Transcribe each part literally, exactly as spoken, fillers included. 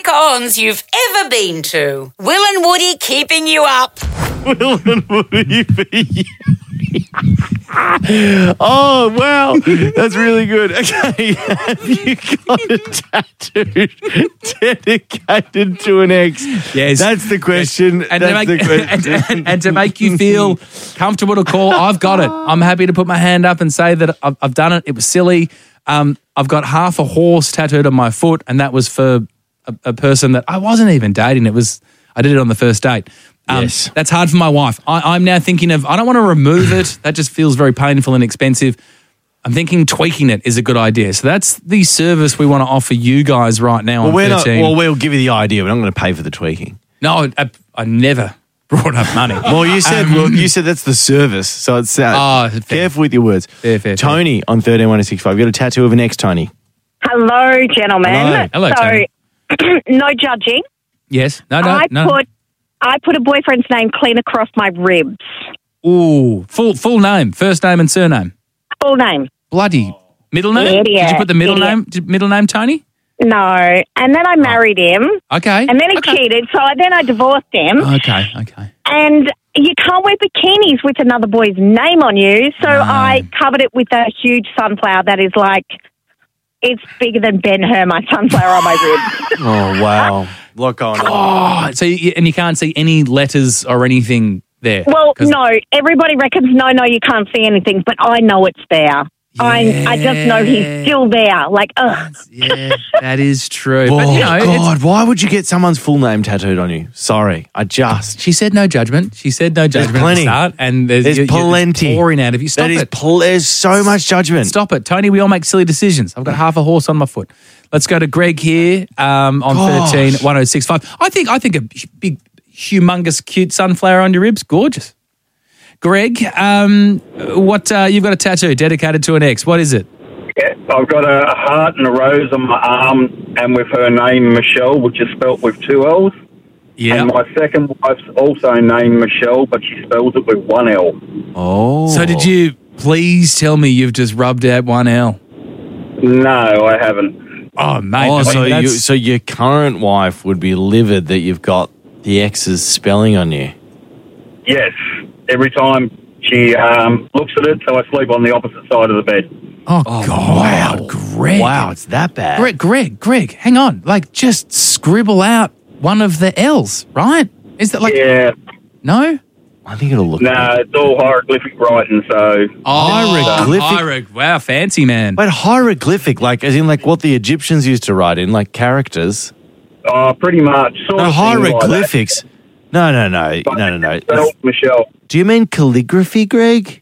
cons you've ever been to. Will and Woody keeping you up. Will and Woody be Oh, wow. That's really good. Okay. Have you got a tattoo dedicated to an ex? Yes. That's the question. And, That's to make, the question. and, and, and to make you feel comfortable to call, I've got it. I'm happy to put my hand up and say that I've, I've done it. It was silly. Um, I've got half a horse tattooed on my foot, and that was for a, a person that I wasn't even dating. It was I did it on the first date. Um, Yes. That's hard for my wife. I, I'm now thinking of, I don't want to remove it. That just feels very painful and expensive. I'm thinking tweaking it is a good idea. So that's the service we want to offer you guys right now Well, on we're not, thirteen. well, we'll give you the idea. We're not going to pay for the tweaking. No, I, I never brought up money. Well, you said Um, well, you said that's the service, so it's uh, Oh, fair. careful with your words. Fair, fair, fair. Tony on thirteen one six five. You got a tattoo of an ex, Tony. Hello, gentlemen. Hello. Hello, so, Tony. no judging. Yes. No, no, I no. put I put a boyfriend's name clean across my ribs. Ooh, full full name, first name and surname. Full name. Bloody middle name? Did you Idiot, put the middle idiot. name? did- Middle name Tony? No. And then I married him. Okay. And then he okay. cheated. So I, then I divorced him. Okay. Okay. And you can't wear bikinis with another boy's name on you. So No. I covered it with a huge sunflower that is like, it's bigger than Ben-Hur, my sunflower on my ribs. Oh wow, lot going on. Oh, so you, and you can't see any letters or anything there. Well, 'Cause- no, everybody reckons, no, no, you can't see anything, but I know it's there. I I just know he's still there. Like, ugh. Yeah, that is true. Oh but you know, it's- God, why would you get someone's full name tattooed on you? Sorry, I just she said no judgment. She said no judgment at plenty. the start, and there's, There's you're, you're plenty. pouring out of you. Stop that is it. pl- there's so much judgment. Stop it. Tony, we all make silly decisions. I've got half a horse on my foot. Let's go to Greg here um, on Gosh. thirteen one oh six five. I think I think a big, humongous, cute sunflower on your ribs, gorgeous. Greg, um, what uh, you've got a tattoo dedicated to an ex. What is it? Yeah, I've got a heart and a rose on my arm, and with her name Michelle, which is spelt with two L's. Yeah. And my second wife's also named Michelle, but she spells it with one L. Oh, So did you please tell me you've just rubbed out one L? No, I haven't. Oh, mate. Oh, I mean, so you, that's- so your current wife would be livid that you've got the ex's spelling on you. Yes, every time she um, looks at it, so I sleep on the opposite side of the bed. oh, God. wow. Greg. Wow, it's that bad. Greg, Greg, Greg, hang on. Like, just scribble out one of the L's, right? Is that like, Yeah, no? I think it'll look. no, good. it's all hieroglyphic writing, so... Hieroglyphic? Hieroglyphic. Wow, fancy, man. But hieroglyphic, like as in like what the Egyptians used to write in, like characters. Oh, pretty much. Sort No of thing like that. hieroglyphics. No, no, no, no, no, no. Spelled Michelle. Do you mean calligraphy, Greg?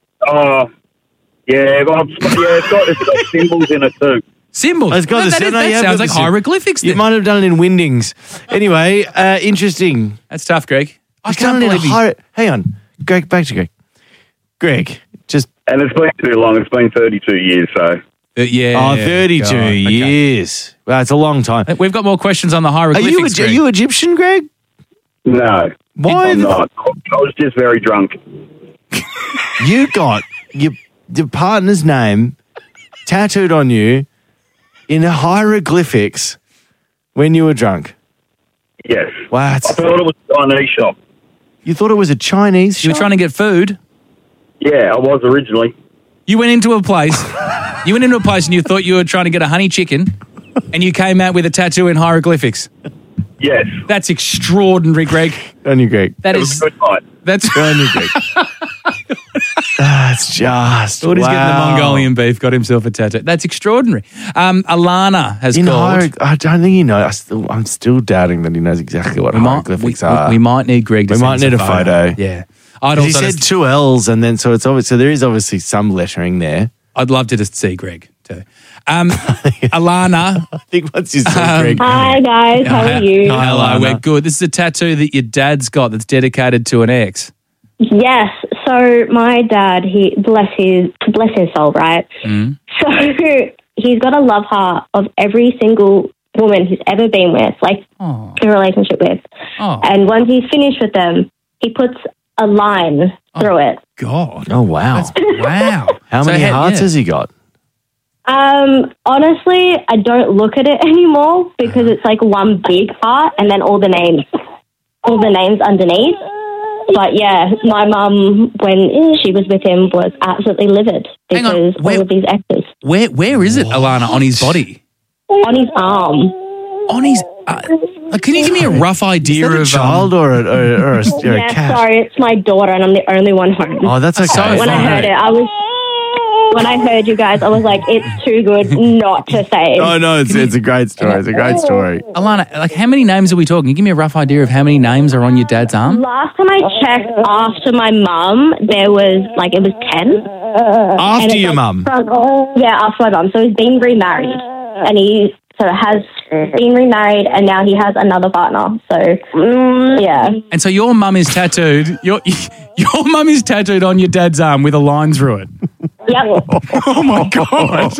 Oh, yeah, but I'm, yeah, it's got, it's got symbols in it too. Symbols. It's got No, the that sy- is- no, that you have sounds got like the sy- hieroglyphics You then. might have done it in Windings. Anyway, uh, interesting. That's tough, Greg. I You've can't done it in believe you... hier- Hang on, Greg. Back to Greg. Greg, just And it's been too long. It's been thirty-two years, so... Uh, yeah. oh, thirty-two God, okay. years. Wow, it's a long time. We've got more questions on the Are hieroglyphics, you are Greg. you Egyptian, Greg? No. Why I'm the- not. I was just very drunk. You got your your partner's name tattooed on you in hieroglyphics when you were drunk. Yes. Wow, I it's- thought it was a Chinese shop. you thought it was a Chinese You were shop? trying to get food. Yeah, I was originally. You went into a place. you went into a place and you thought you were trying to get a honey chicken, and you came out with a tattoo in hieroglyphics. Yes. That's extraordinary, Greg. on you, Greg. That It was is. a good night. That's. On you, Greg. That's just. Thought he's getting the wow. Mongolian beef, got himself a tattoo. That's extraordinary. Um, Alana has In called. hier- I don't think he knows. I still, I'm still doubting that he knows exactly what we, might, we, hieroglyphics we- are. we might need Greg to We send might us need a photo. Yeah. I'd 'Cause he also said just- two L's, and then so it's obvious. So there is obviously some lettering there. I'd love to just see Greg too. Um, Alana. I think once you see Um, Greg, Hi guys, how are you? Hi, Hello, Alana. we're good. This is a tattoo that your dad's got that's dedicated to an ex. Yes, so my dad, he bless his bless his soul, right? Mm. So he's got a love heart of every single woman he's ever been with, like Oh. in a relationship with. Oh. And once he's finished with them, he puts a line through it. God. oh wow, Wow. how So many had- hearts yeah. has he got? Um, honestly, I don't look at it anymore because it's like one big heart and then all the names, all the names underneath. But yeah, my mum, when she was with him, was absolutely livid Hang on, because where- all of these exes Where Where is it, Alana, on his body? on his arm. On his... Uh, like, can you give me a rough idea Is that a of... child um, or a, or, or a, or a Yeah, cat? sorry, it's my daughter, and I'm the only one home. Oh, that's okay. So when I fine. heard it, I was. When I heard you guys, I was like, it's too good not to say. Oh, no, it's, it's a great story. It's a great story. Alana, like, how many names are we talking? Can you give me a rough idea of how many names are on your dad's arm? Last time I checked after my mum, there was like, it was ten. And After it's your like mum. from- Yeah, after my mum. So he's been remarried. And he so has been remarried and now he has another partner. So, mm, yeah. And so your mum is tattooed... Your, your mum is tattooed on your dad's arm with a line through it. Yep. Oh, my God.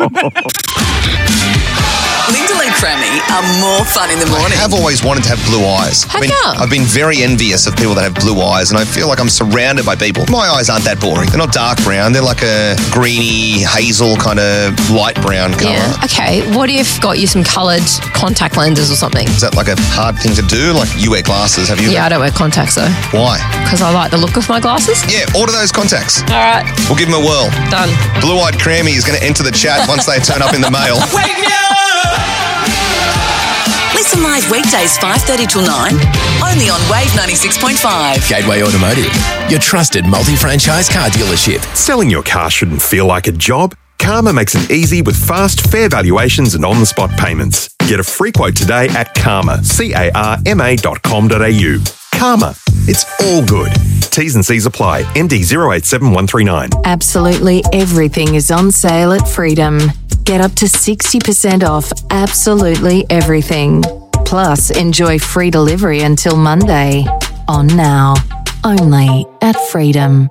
Lyndall and Crammy are more fun in the morning. I've always wanted to have blue eyes. How I mean, come? I've been very envious of people that have blue eyes, and I feel like I'm surrounded by people. My eyes aren't that boring. They're not dark brown. They're like a greeny, hazel kind of light brown colour. Yeah. Okay. What if got you some coloured contact lenses or something? Is that like a hard thing to do? Like, you wear glasses, have you? Yeah, I don't wear contacts though. Why? Because I like the look of my glasses. Yeah, order those contacts. All right. We'll give them a whirl. Done. Blue-eyed Crammy is going to enter the chat once they turn up in the mail. Listen live weekdays five thirty till nine, only on Wave ninety-six point five. Gateway Automotive, your trusted multi-franchise car dealership. Selling your car shouldn't feel like a job. Karma makes it easy with fast, fair valuations and on-the-spot payments. Get a free quote today at Karma, C A R M A dot com dot A U. Karma, it's all good. T's and C's apply. N D zero eight seven one three nine. Absolutely everything is on sale at Freedom. Get up to sixty percent off absolutely everything. Plus, enjoy free delivery until Monday. On now. Only at Freedom.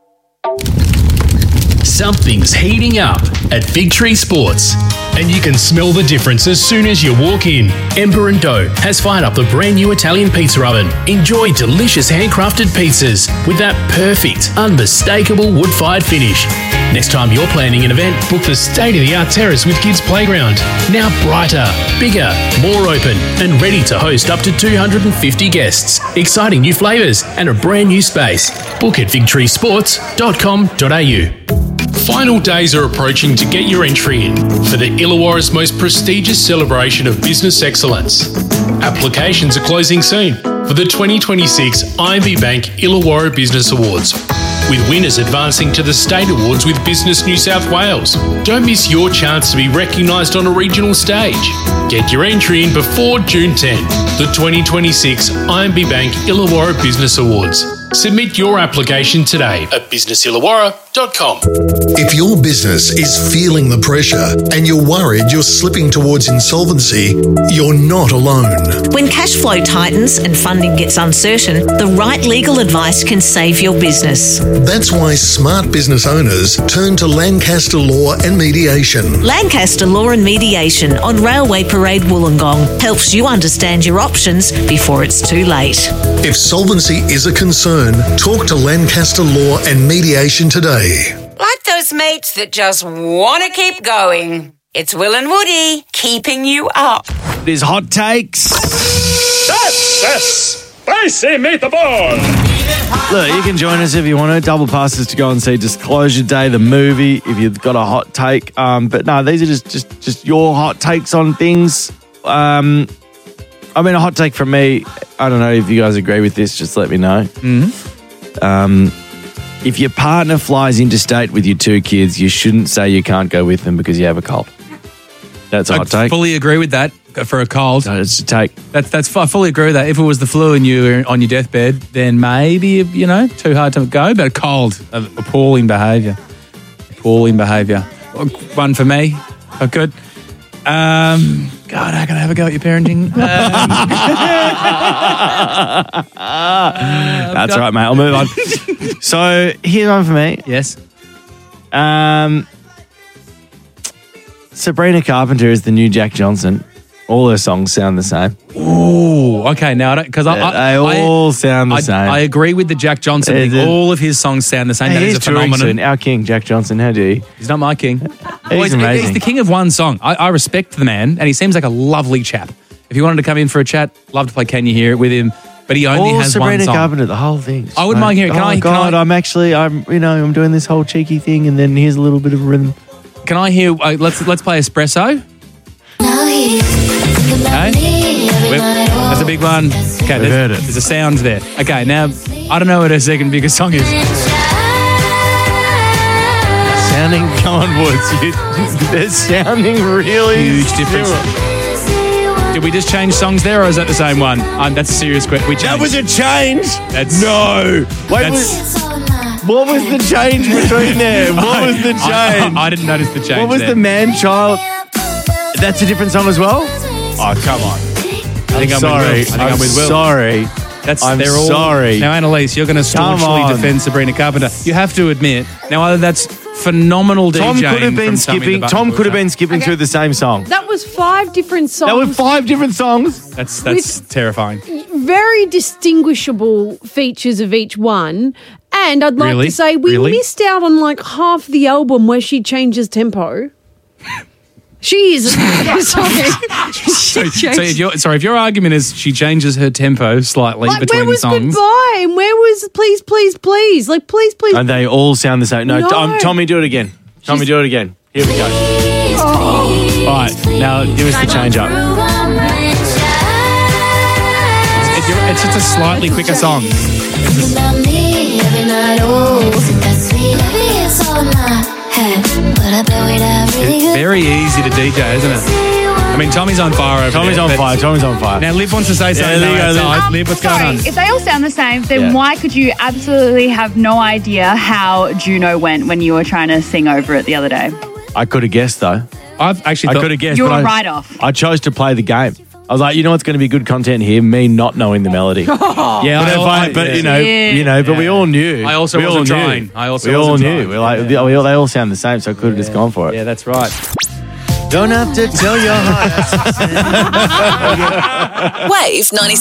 Something's heating up at Big Tree Sports, and you can smell the difference as soon as you walk in. Ember and Dough has fired up the brand new Italian pizza oven. Enjoy delicious handcrafted pizzas with that perfect, unmistakable wood-fired finish. Next time you're planning an event, book the state-of-the-art terrace with Kids Playground. Now brighter, bigger, more open, and ready to host up to two hundred fifty guests. Exciting new flavours and a brand new space. Book at big tree sports dot com dot A U. Final days are approaching to get your entry in for the Illawarra's most prestigious celebration of business excellence. Applications are closing soon for the twenty twenty-six I M B Bank Illawarra Business Awards, with winners advancing to the State Awards with Business New South Wales. Don't miss your chance to be recognised on a regional stage. Get your entry in before June tenth, the twenty twenty-six I M B Bank Illawarra Business Awards. Submit your application today at business illawarra dot com. If your business is feeling the pressure and you're worried you're slipping towards insolvency, you're not alone. When cash flow tightens and funding gets uncertain, the right legal advice can save your business. That's why smart business owners turn to Lancaster Law and Mediation. Lancaster Law and Mediation on Railway Parade Wollongong helps you understand your options before it's too late. If solvency is a concern, talk to Lancaster Law and Mediation today. Like those mates that just want to keep going. It's Will and Woody keeping you up. It is Hot Takes. That's a spicy meatball. Look, you can join us if you want to. Double passes to go and see Disclosure Day, the movie, if you've got a hot take. Um, but no, these are just, just, just your hot takes on things. Um, I mean, a hot take from me, I don't know if you guys agree with this, just let me know. Mm-hmm. Um, if your partner flies interstate with your two kids, you shouldn't say you can't go with them because you have a cold. That's a I hot take. fully agree with that for a cold. No, it's a take. That's, that's, I fully agree with that. If it was the flu and you were on your deathbed, then maybe, you know, too hard to go. But a cold, appalling behaviour. Appalling behaviour. One for me. Oh, good. Um, God, how can I have a go at your parenting? Um, That's right, mate. I'll move on. So here's one for me. Yes. Um, Sabrina Carpenter is the new Jack Johnson, All her songs sound the same. Ooh, okay. Now, because I, I, They all I, sound the I, same. I agree with the Jack Johnson They thing. do. All of his songs sound the same. Hey, that is he's a touring phenomenon. soon. Our king, Jack Johnson. How do you? He's not my king. He's he's, amazing. he's the king of one song. I, I respect the man, and he seems like a lovely chap. If you wanted to come in for a chat, love to play Can You Hear It with him. But he only All has Sabrina one song. Carpenter, the whole thing. I wouldn't mind hearing. Can oh I? God, can I, I'm actually, I'm, you know, I'm doing this whole cheeky thing, and then here's a little bit of rhythm. Can I hear? Uh, let's let's play Espresso. Okay. We've- That's a big one. Okay, We've there's, heard it. there's a sound there. Okay, now I don't know what her second biggest song is. Sounding, come on, Woods. You, they're sounding really Huge difference. similar. Did we just change songs there, or is that the same one? Um, that's a serious question. We That changed. was a change. That's No. Wait, That's- was, what was the change between there? What was the change? I, I, I didn't notice the change. what was there. the man child? That's a different song as well? Oh, come on. I think I'm I'm sorry. With Will. I think I'm, I'm with Will. sorry. That's I'm they're all, sorry. Now, Annalise, you're going to Come staunchly on. defend Sabrina Carpenter. You have to admit. Now, either that's phenomenal Tom DJing could have been from Tommy skipping. the Tom Button could have been Pusher. skipping Okay. through the same song. That was five different songs. There were five different songs. That's that's terrifying. Very distinguishable features of each one. And I'd like Really? to say we Really? missed out on like half the album where she changes tempo. She is sorry. So, so if your sorry, if your argument is she changes her tempo slightly Like between where was songs. goodbye and where was please, please, please? Like please, please. And they all sound the same. No, No. um, Tommy, do it again. Tommy, do it again. Here we go. Oh. All right, now give us the change up. It- you're- it's just a slightly quicker song. It's very easy to D J, isn't it? I mean, Tommy's on fire over Tommy's there. on but- fire. Tommy's on fire. Now, Liv wants to say something. there you though go, Liv. outside. Um, Liv, what's sorry, going on? if they all sound the same, then Yeah. why could you absolutely have no idea how Juno went when you were trying to sing over it the other day? I could have guessed though. I've actually I thought- could have guessed. You're but a I- write-off. I chose to play the game. I was like, you know what's going to be good content here? Me not knowing the melody. Yeah, but, I- if I, I- but yeah. you know, Yeah. you know, but we all knew. I also we all wasn't knew. trying. I also we all wasn't knew. trying. We're like, they, all- they all sound the same, so I could have just gone for it. Yeah, that's right. Don't have to tell your heart. Wave ninety-six